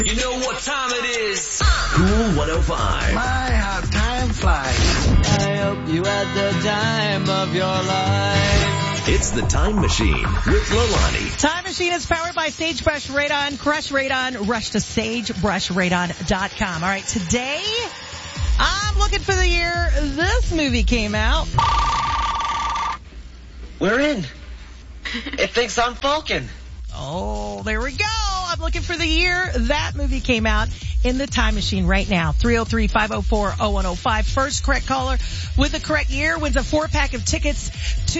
You know what time it is. Cool 105. My, how time flies. I hope you had the time of your life. It's the Time Machine with Lolani. Time Machine is powered by Sagebrush Radon. Crush Radon. Rush to SagebrushRadon.com. All right, today I'm looking for the year this movie came out. We're in. It thinks I'm Falcon. Oh, there we go. I'm looking for the year that movie came out in the Time Machine right now. 303-504-0105. First correct caller with the correct year wins a 4-pack of tickets to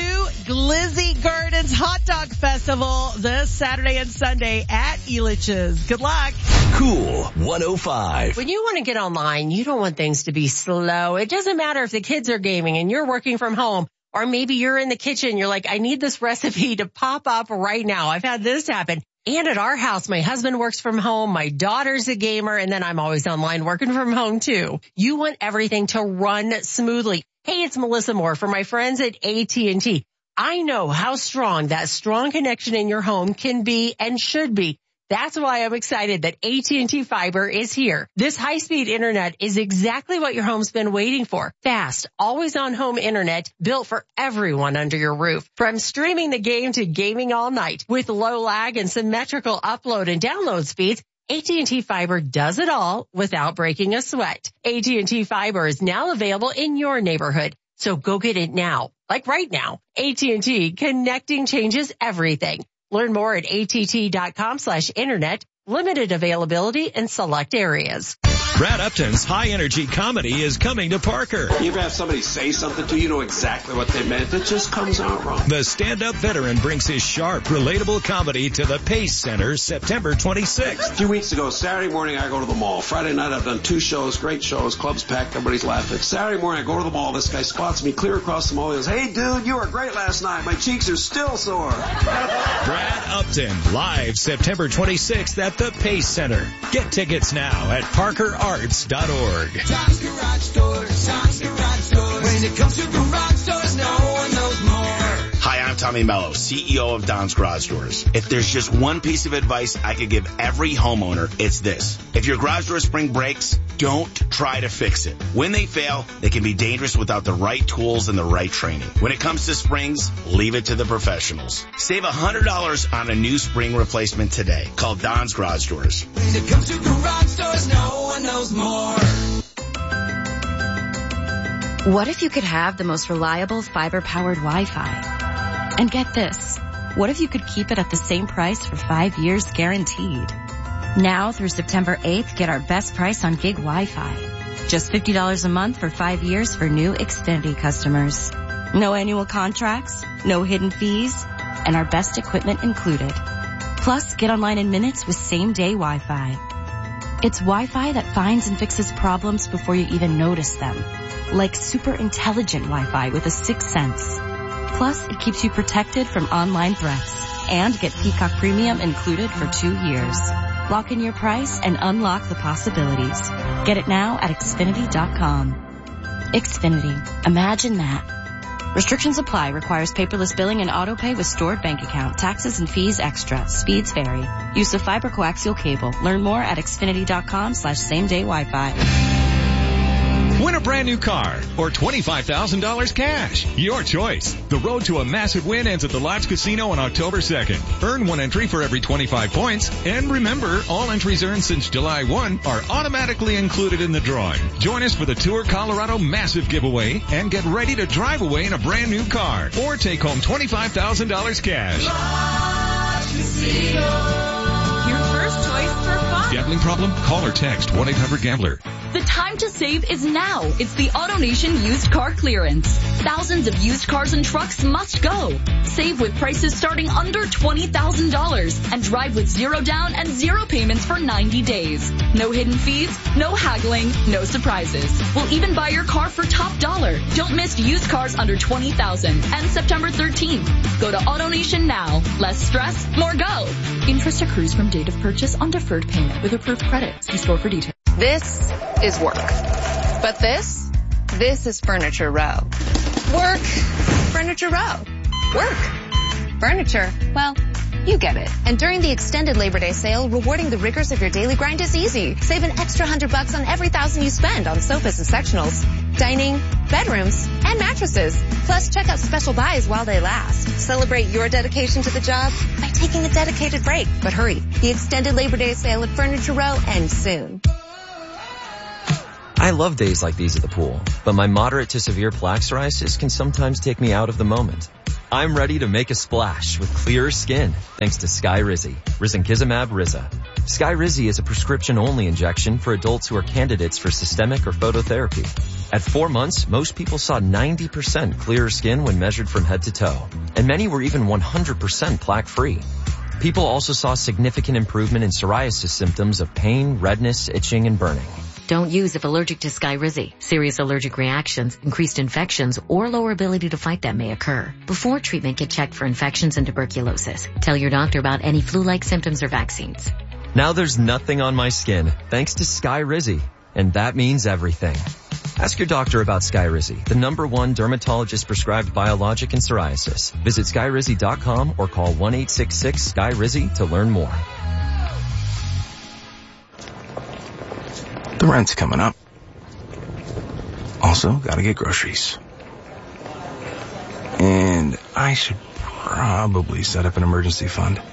Glizzy Gardens Hot Dog Festival this Saturday and Sunday at Elitch's. Good luck. Cool 105. When you want to get online, you don't want things to be slow. It doesn't matter if the kids are gaming and you're working from home. Or maybe you're in the kitchen. You're like, I need this recipe to pop up right now. I've had this happen. And at our house, my husband works from home. My daughter's a gamer. And then I'm always online working from home too. You want everything to run smoothly. Hey, it's Melissa Moore for my friends at AT&T. I know how strong that strong connection in your home can be and should be. That's why I'm excited that AT&T Fiber is here. This high-speed internet is exactly what your home's been waiting for. Fast, always-on home internet built for everyone under your roof. From streaming the game to gaming all night. With low lag and symmetrical upload and download speeds, AT&T Fiber does it all without breaking a sweat. AT&T Fiber is now available in your neighborhood. So go get it now. Like right now. AT&T, connecting changes everything. Learn more at att.com/internet. Limited availability in select areas. Brad Upton's high-energy comedy is coming to Parker. You ever have somebody say something to you, know exactly what they meant, it just comes out wrong. The stand-up veteran brings his sharp, relatable comedy to the Pace Center September 26th. A few weeks ago, Saturday morning, I go to the mall. Friday night, I've done 2 shows, great shows, clubs packed, everybody's laughing. Saturday morning, I go to the mall. This guy spots me clear across the mall. He goes, hey, dude, you were great last night. My cheeks are still sore. Brad Upton, live September 26th at the Pace Center. Get tickets now at parkerarts.org. Tom's Garage Doors. Tom's Garage Doors. When it comes to garage doors, no one knows more. Hi, I'm Tommy Mello, CEO of Don's Garage Doors. If there's just one piece of advice I could give every homeowner, it's this. If your garage door spring breaks, don't try to fix it. When they fail, they can be dangerous without the right tools and the right training. When it comes to springs, leave it to the professionals. Save $100 on a new spring replacement today. Call Don's Garage Doors. When it comes to garage doors, no one knows more. What if you could have the most reliable fiber-powered Wi-Fi? And get this, what if you could keep it at the same price for 5 years guaranteed? Now through September 8th, get our best price on gig Wi-Fi. Just $50 a month for 5 years for new Xfinity customers. No annual contracts, no hidden fees, and our best equipment included. Plus, get online in minutes with same-day Wi-Fi. It's Wi-Fi that finds and fixes problems before you even notice them. Like super intelligent Wi-Fi with a 6th sense. Plus, it keeps you protected from online threats. And get Peacock Premium included for 2 years. Lock in your price and unlock the possibilities. Get it now at Xfinity.com. Xfinity. Imagine that. Restrictions apply. Requires paperless billing and auto-pay with stored bank account. Taxes and fees extra. Speeds vary. Use of fiber coaxial cable. Learn more at Xfinity.com/same-day Wi-Fi. Win a brand new car or $25,000 cash. Your choice. The road to a massive win ends at the Lodge Casino on October 2nd. Earn 1 entry for every 25 points. And remember, all entries earned since July 1 are automatically included in the drawing. Join us for the Tour Colorado Massive Giveaway and get ready to drive away in a brand new car or take home $25,000 cash. Lodge Casino. Your first choice for fun. Gambling problem? Call or text 1-800-GAMBLER. The time to save is now. It's the AutoNation used car clearance. Thousands of used cars and trucks must go. Save with prices starting under $20,000 and drive with 0 down and 0 payments for 90 days. No hidden fees, no haggling, no surprises. We'll even buy your car for top dollar. Don't miss used cars under $20,000 and September 13th. Go to AutoNation now. Less stress, more go. Interest accrues from date of purchase on deferred payment with approved credit. See store for details. This is work. But this is Furniture Row. Work. Furniture Row. Work. Furniture. Well, You get it. And during the extended Labor Day sale, rewarding the rigors of your daily grind is easy. Save an extra $100 on every $1,000 you spend on sofas and sectionals, dining, bedrooms, and mattresses. Plus, check out special buys while they last. Celebrate your dedication to the job by taking a dedicated break. But hurry, the extended Labor Day sale at Furniture Row ends soon. I love days like these at the pool, but my moderate to severe plaque psoriasis can sometimes take me out of the moment. I'm ready to make a splash with clearer skin thanks to Skyrizi, Risankizumab Riza. Skyrizi is a prescription-only injection for adults who are candidates for systemic or phototherapy. At 4 months, most people saw 90% clearer skin when measured from head to toe, and many were even 100% plaque-free. People also saw significant improvement in psoriasis symptoms of pain, redness, itching, and burning. Don't use if allergic to Skyrizi. Serious allergic reactions, increased infections, or lower ability to fight them may occur. Before treatment, get checked for infections and tuberculosis. Tell your doctor about any flu-like symptoms or vaccines. Now there's nothing on my skin thanks to Skyrizi, and that means everything. Ask your doctor about Skyrizi, the #1 dermatologist-prescribed biologic in psoriasis. Visit Skyrizi.com or call 1-866-SKYRIZI to learn more. The rent's coming up. Also, gotta get groceries. And I should probably set up an emergency fund.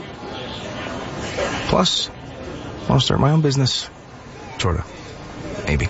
Plus, I'll start my own business. Sorta. Maybe.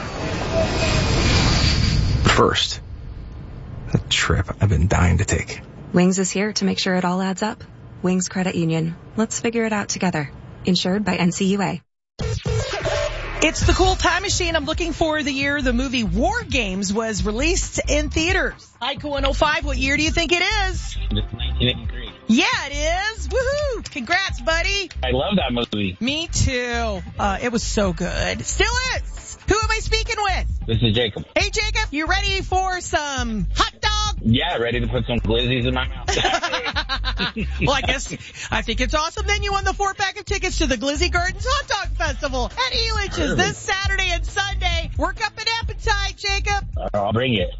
But first, the trip I've been dying to take. Wings is here to make sure it all adds up. Wings Credit Union. Let's figure it out together. Insured by NCUA. It's the cool time machine. I'm looking for the year the movie War Games was released in theaters. Haiku 105, what year do you think it is? It's 1983. Yeah, it is. Woohoo! Congrats, buddy. I love that movie. Me too. It was so good. Still is. Who am I speaking with? This is Jacob. Hey, Jacob, you ready for some hot dog? Yeah, ready to put some glizzies in my mouth. Well, I think it's awesome. Then you won the 4-pack of tickets to the Glizzy Gardens Hot Dog Festival at Elitch's this Saturday and Sunday. Work up an appetite, Jacob. I'll bring it.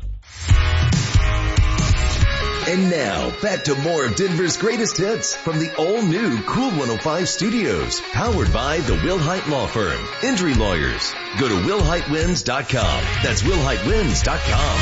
And now, back to more of Denver's greatest hits from the all-new Cool 105 Studios, powered by the Wilhite Law Firm. Injury lawyers. Go to WilhiteWins.com. That's WilhiteWins.com.